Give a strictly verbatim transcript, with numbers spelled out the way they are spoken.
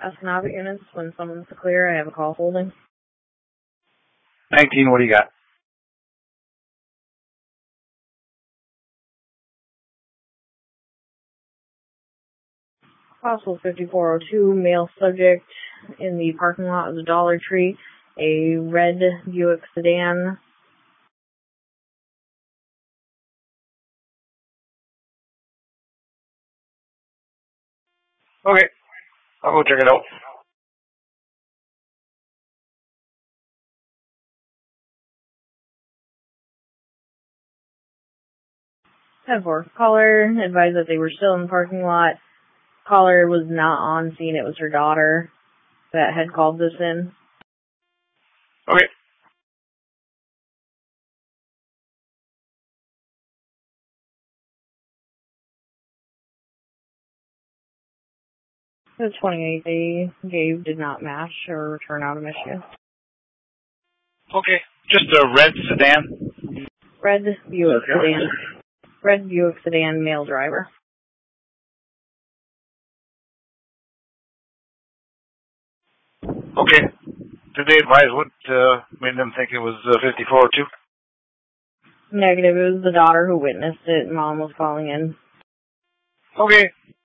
Escanaba units, when someone's clear, I have a call holding. nineteen, what do you got? Possible fifty-four oh two, male subject in the parking lot of the Dollar Tree, a red Buick sedan. Okay, I'll go check it out. ten four, caller advised that they were still in the parking lot. Caller was not on scene, it was her daughter that had called this in. Okay. The twenty-eight they gave did not match or return out of Michigan. Okay, just a red sedan. Red Buick sedan. Red Buick sedan, male driver. Okay. Did they advise what uh, made them think it was uh, fifty-four oh two? Negative, it was the daughter who witnessed it. Mom was calling in. Okay.